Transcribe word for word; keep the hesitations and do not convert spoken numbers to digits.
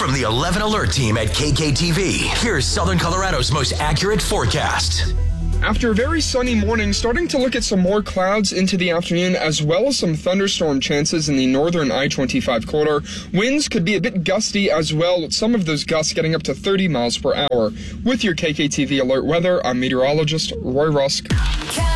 From the eleven Alert team at K K T V, here's Southern Colorado's most accurate forecast. After a very sunny morning, starting to look at some more clouds into the afternoon, as well as some thunderstorm chances in the northern I twenty-five corridor. Winds could be a bit gusty as well, with some of those gusts getting up to thirty miles per hour. With your K K T V Alert weather, I'm meteorologist Roy Rusk.